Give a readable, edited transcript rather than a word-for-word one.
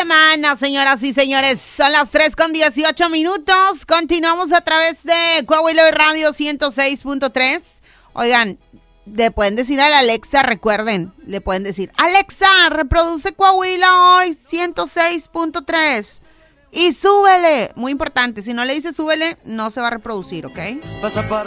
semana, señoras y señores. Son las 3:18. Continuamos a través de Coahuila Radio 106.3. Oigan, le pueden decir a la Alexa, recuerden, le pueden decir, Alexa, reproduce Coahuila hoy 106.3 y súbele. Muy importante, si no le dice súbele, no se va a reproducir, ¿ok?